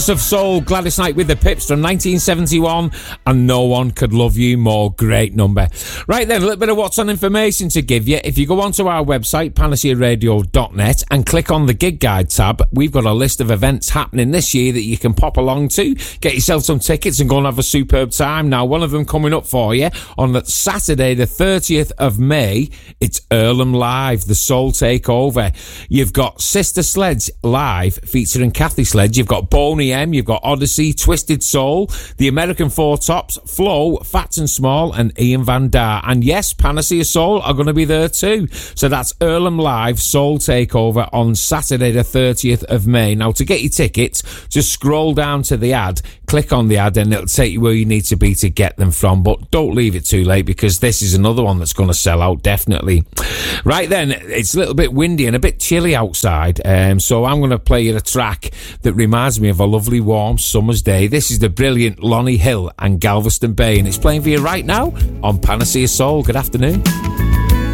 Of Soul, Gladys Knight with the Pips from 1971, and No One Could Love You More. Great number. Right then, a little bit of what's on information to give you. If you go onto our website, panacearadio.net, and click on the gig guide tab, we've got a list of events happening this year that you can pop along to, get yourself some tickets and go and have a superb time. Now, one of them coming up for you on the Saturday the 30th of May, it's Earlham Live, the Soul Takeover. You've got Sister Sledge live featuring Kathy Sledge. You've got Boney M, you've got Odyssey, Twisted Soul, the American Four Tops, Flo, Fats and Small, and Ian Van Dar. And yes, Panacea Soul are going to be there too. So that's Earlham Live, Soul Takeover on Saturday the 30th of May. Now, to get your tickets, just scroll down to the ad, click on the ad, and it'll take you where you need to be to get them from. But don't leave it too late, because this is another one that's going to sell out, definitely. Right then, it's a little bit windy and a bit chilly outside, so I'm going to play you a track that reminds me of a lovely warm summer's day. This is the brilliant Lonnie Hill and Galveston Bay, and it's playing for you right now on Panacea Soul. Good afternoon.